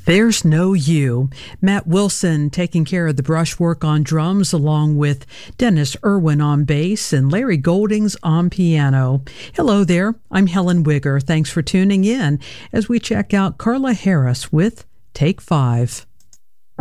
There's No You. Matt Wilson taking care of the brushwork on drums, along with Dennis Irwin on bass and Larry Goldings on piano. Hello there, I'm Helen Wigger. Thanks for tuning in as we check out Carla Harris with Take 5.